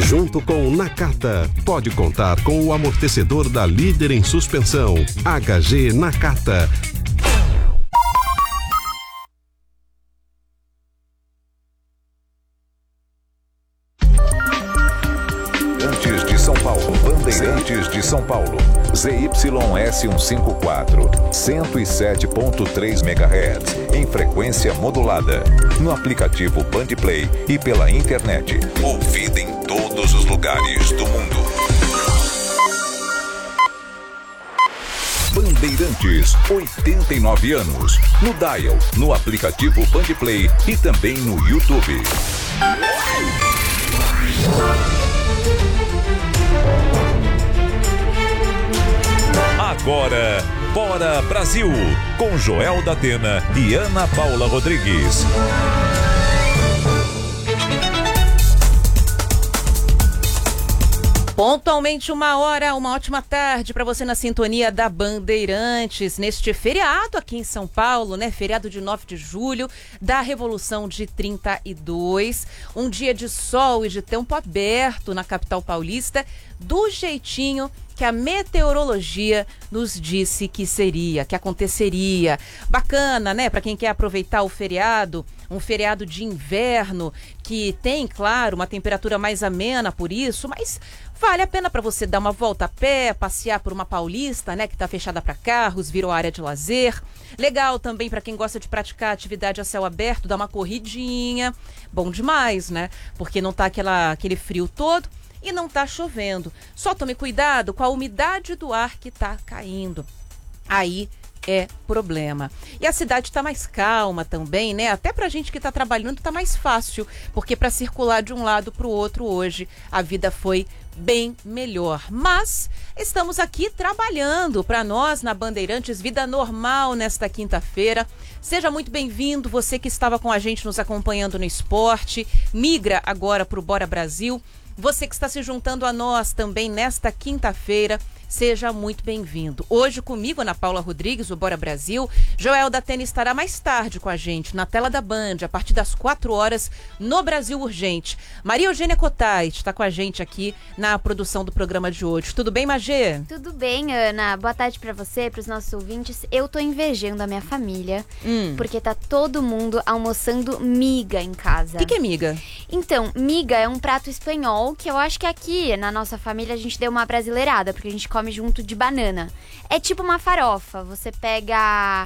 Junto com o Nakata, pode contar com o amortecedor da líder em suspensão, HG Nakata. Bandeirantes de São Paulo, ZYS154, 107.3 MHz, em frequência modulada, no aplicativo Bandplay e pela internet, ouvida em todos os lugares do mundo. Bandeirantes, 89 anos, no dial, no aplicativo Bandplay e também no YouTube. Agora, Bora Brasil, com Joel da Atena e Ana Paula Rodrigues. Pontualmente 1h, uma ótima tarde para você na sintonia da Bandeirantes, neste feriado aqui em São Paulo, né? Feriado de 9 de julho da Revolução de 32, um dia de sol e de tempo aberto na capital paulista, do jeitinho que a meteorologia nos disse que seria, que aconteceria. Bacana, né? Para quem quer aproveitar o feriado, um feriado de inverno que tem, claro, uma temperatura mais amena por isso, mas vale a pena para você dar uma volta a pé, passear por uma Paulista, né, que está fechada para carros, virou área de lazer. Legal também para quem gosta de praticar atividade a céu aberto, dar uma corridinha. Bom demais, né? Porque não tá aquele frio todo. E não tá chovendo. Só tome cuidado com a umidade do ar que tá caindo. Aí é problema. E a cidade tá mais calma também, né? Até pra gente que tá trabalhando tá mais fácil, porque para circular de um lado pro outro hoje a vida foi bem melhor. Mas estamos aqui trabalhando para nós na Bandeirantes, vida normal nesta quinta-feira. Seja muito bem-vindo, você que estava com a gente nos acompanhando no esporte, migra agora pro Bora Brasil. Você que está se juntando a nós também nesta quinta-feira, seja muito bem-vindo. Hoje comigo, Ana Paula Rodrigues, o Bora Brasil. Joel da Atena estará mais tarde com a gente, na tela da Band, a partir das 4h, no Brasil Urgente. Maria Eugênia Cottai está com a gente aqui na produção do programa de hoje. Tudo bem, Magê? Tudo bem, Ana. Boa tarde para você, para os nossos ouvintes. Eu tô invejando a minha família, porque tá todo mundo almoçando miga em casa. O que é miga? Então, miga é um prato espanhol que eu acho que aqui na nossa família a gente deu uma brasileirada, porque a gente come junto de banana. É tipo uma farofa. Você pega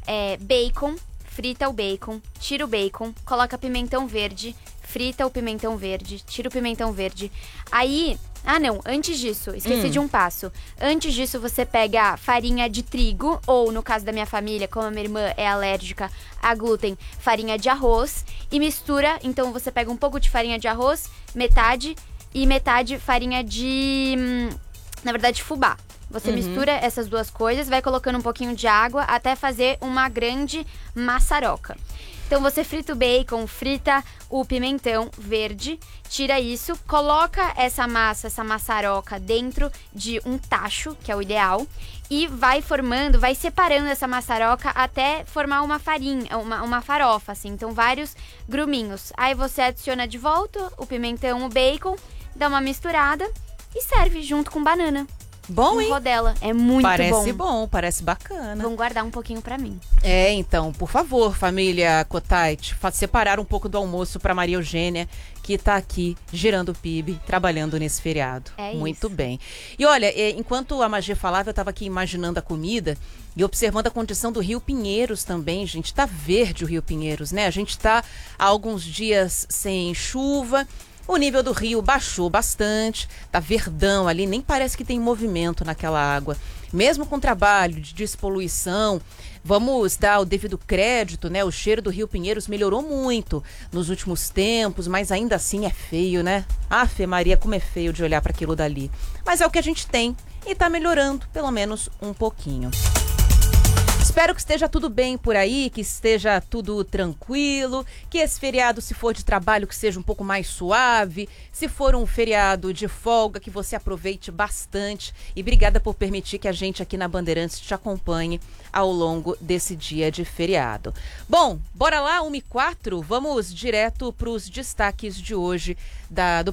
bacon, frita o bacon, tira o bacon, coloca pimentão verde, frita o pimentão verde, tira o pimentão verde. Aí... antes disso, esqueci de um passo. Antes disso, você pega farinha de trigo, ou no caso da minha família, como a minha irmã é alérgica a glúten, farinha de arroz, e mistura. Então, você pega um pouco de farinha de arroz, metade, e metade farinha de... na verdade, fubá. Você mistura essas duas coisas, vai colocando um pouquinho de água até fazer uma grande maçaroca. Então você frita o bacon, frita o pimentão verde, tira isso, coloca essa maçaroca dentro de um tacho, que é o ideal, e vai separando essa maçaroca até formar uma farinha, uma farofa, assim, então vários gruminhos. Aí você adiciona de volta o pimentão, o bacon, dá uma misturada e serve junto com banana. Bom, hein? Rodela. É muito bom. Parece bom, parece bacana. Vamos guardar um pouquinho pra mim. Então, por favor, família Cottai, separar um pouco do almoço pra Maria Eugênia, que tá aqui girando o PIB, trabalhando nesse feriado. Muito bem. E olha, enquanto a Magê falava, eu tava aqui imaginando a comida e observando a condição do Rio Pinheiros também, gente. Tá verde o Rio Pinheiros, né? A gente tá há alguns dias sem chuva. O nível do rio baixou bastante, tá verdão ali, nem parece que tem movimento naquela água. Mesmo com trabalho de despoluição, vamos dar o devido crédito, né? O cheiro do Rio Pinheiros melhorou muito nos últimos tempos, mas ainda assim é feio, né? Afe Maria, como é feio de olhar para aquilo dali. Mas é o que a gente tem e tá melhorando, pelo menos um pouquinho. Espero que esteja tudo bem por aí, que esteja tudo tranquilo, que esse feriado, se for de trabalho, que seja um pouco mais suave, se for um feriado de folga, que você aproveite bastante. E obrigada por permitir que a gente aqui na Bandeirantes te acompanhe ao longo desse dia de feriado. Bom, bora lá, 1h04, vamos direto para os destaques de hoje do